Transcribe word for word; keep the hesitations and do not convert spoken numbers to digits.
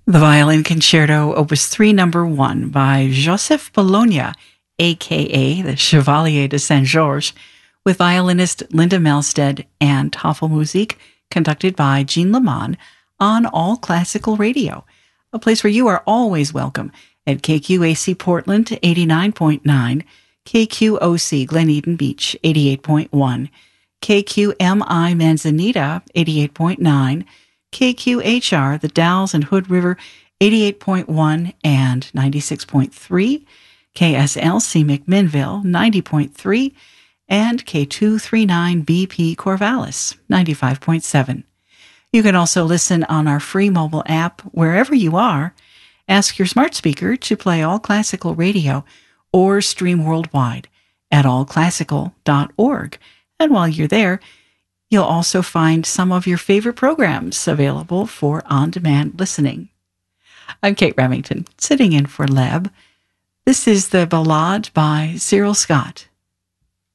The Violin Concerto, Opus three, Number one, by Joseph Bologna, a k a the Chevalier de Saint-Georges, with violinist Linda Melstead and Tafelmusik, conducted by Jean Leman, on All Classical Radio, a place where you are always welcome at K Q A C Portland, eighty-nine point nine, K Q O C Glen Eden Beach, eighty-eight point one, K Q M I Manzanita, eighty-eight point nine, K Q H R, the Dalles and Hood River, eighty-eight point one and ninety-six point three, K S L C McMinnville, ninety point three, and K two thirty-nine B P Corvallis, ninety-five point seven. You can also listen on our free mobile app wherever you are. Ask your smart speaker to play All Classical Radio or stream worldwide at all classical dot org. And while you're there, you'll also find some of your favorite programs available for on-demand listening. I'm Kate Remington, sitting in for Leb. This is the Ballade by Cyril Scott.